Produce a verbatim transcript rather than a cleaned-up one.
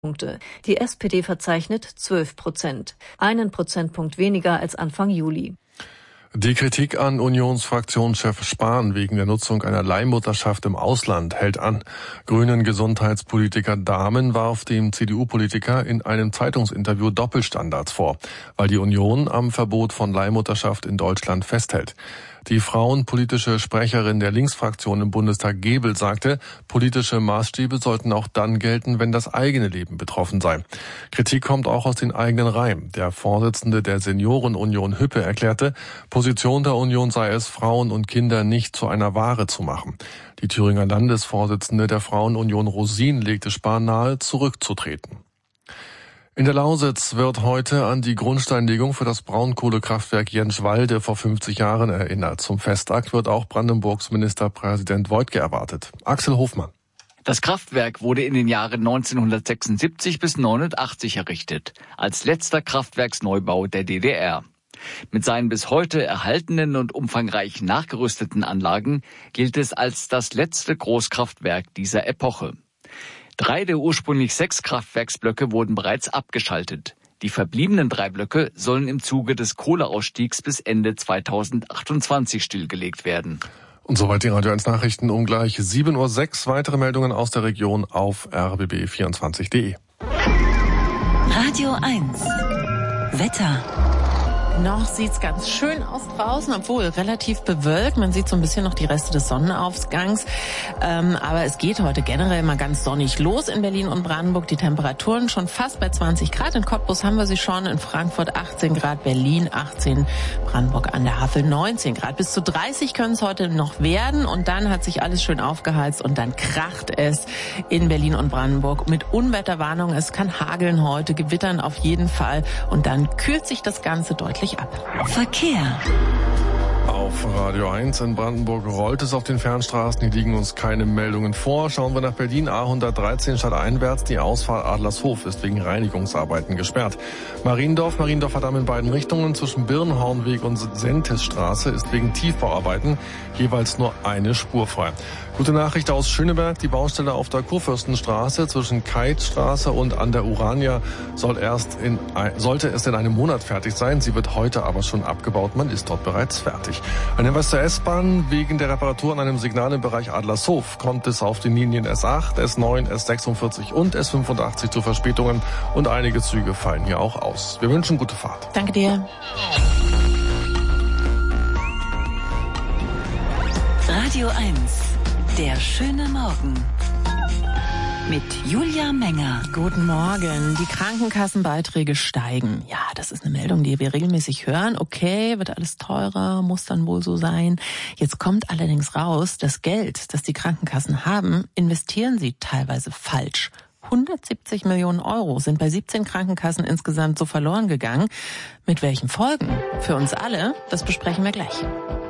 Punkte. Die S P D verzeichnet zwölf Prozent, einen Prozentpunkt weniger als Anfang Juli. Die Kritik an Unionsfraktionschef Spahn wegen der Nutzung einer Leihmutterschaft im Ausland hält an. Grünen Gesundheitspolitiker Dahmen warf dem C D U-Politiker in einem Zeitungsinterview Doppelstandards vor, weil die Union am Verbot von Leihmutterschaft in Deutschland festhält. Die frauenpolitische Sprecherin der Linksfraktion im Bundestag Gebel sagte, politische Maßstäbe sollten auch dann gelten, wenn das eigene Leben betroffen sei. Kritik kommt auch aus den eigenen Reihen. Der Vorsitzende der Seniorenunion Hüppe erklärte, Position der Union sei es, Frauen und Kinder nicht zu einer Ware zu machen. Die Thüringer Landesvorsitzende der Frauenunion Rosin legte Spahn nahe, zurückzutreten. In der Lausitz wird heute an die Grundsteinlegung für das Braunkohlekraftwerk Jentschwalde vor fünfzig Jahren erinnert. Zum Festakt wird auch Brandenburgs Ministerpräsident Woidke erwartet. Axel Hofmann. Das Kraftwerk wurde in den Jahren neunzehnhundertsechsundsiebzig bis neunundachtzig errichtet, als letzter Kraftwerksneubau der D D R. Mit seinen bis heute erhaltenen und umfangreich nachgerüsteten Anlagen gilt es als das letzte Großkraftwerk dieser Epoche. Drei der ursprünglich sechs Kraftwerksblöcke wurden bereits abgeschaltet. Die verbliebenen drei Blöcke sollen im Zuge des Kohleausstiegs bis Ende zweitausendachtundzwanzig stillgelegt werden. Und soweit die Radio eins Nachrichten um gleich sieben Uhr sechs. Weitere Meldungen aus der Region auf r b b vierundzwanzig punkt de. Radio eins. Wetter. Noch sieht's ganz schön aus draußen, obwohl relativ bewölkt. Man sieht so ein bisschen noch die Reste des Sonnenaufgangs. Ähm, aber es geht heute generell mal ganz sonnig los in Berlin und Brandenburg. Die Temperaturen schon fast bei zwanzig Grad. In Cottbus haben wir sie schon, in Frankfurt achtzehn Grad, Berlin achtzehn, Brandenburg an der Havel neunzehn Grad. Bis zu dreißig können es heute noch werden. Und dann hat sich alles schön aufgeheizt und dann kracht es in Berlin und Brandenburg mit Unwetterwarnung. Es kann hageln heute, gewittern auf jeden Fall. Und dann kühlt sich das Ganze deutlich ab. Verkehr. Auf Radio eins in Brandenburg rollt es auf den Fernstraßen. Hier liegen uns keine Meldungen vor. Schauen wir nach Berlin. A hundertdreizehn stadteinwärts. Die Ausfahrt Adlershof ist wegen Reinigungsarbeiten gesperrt. Mariendorf, Mariendorfer Damm in beiden Richtungen. Zwischen Birnhornweg und Sentisstraße ist wegen Tiefbauarbeiten jeweils nur eine Spur frei. Gute Nachricht aus Schöneberg. Die Baustelle auf der Kurfürstenstraße zwischen Keithstraße und an der Urania soll erst in, sollte erst in einem Monat fertig sein. Sie wird heute aber schon abgebaut. Man ist dort bereits fertig. Ein Hinweis zur S-Bahn. Wegen der Reparatur an einem Signal im Bereich Adlershof kommt es auf den Linien S acht, S neun, S sechsundvierzig und S fünfundachtzig zu Verspätungen. Und einige Züge fallen hier auch aus. Wir wünschen gute Fahrt. Danke dir. Radio eins. Der schöne Morgen. Mit Julia Menger. Guten Morgen. Die Krankenkassenbeiträge steigen. Ja, das ist eine Meldung, die wir regelmäßig hören. Okay, wird alles teurer, muss dann wohl so sein. Jetzt kommt allerdings raus, das Geld, das die Krankenkassen haben, investieren sie teilweise falsch. hundertsiebzig Millionen Euro sind bei siebzehn Krankenkassen insgesamt so verloren gegangen. Mit welchen Folgen? Für uns alle, das besprechen wir gleich.